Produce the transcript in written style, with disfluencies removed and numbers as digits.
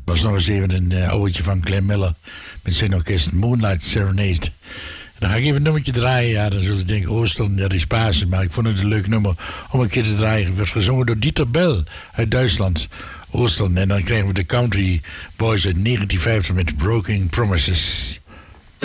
was nog eens even een ouwtje van Glenn Miller met zijn orkest Moonlight Serenade. Dan ga ik even een nummertje draaien. Ja, dan zullen ze denken, Oostern, dat is Pasen. Maar ik vond het een leuk nummer om een keer te draaien. Het werd gezongen door Dieter Bell uit Duitsland. Oostern. En dan krijgen we de Country Boys uit 1950 met Broken Promises.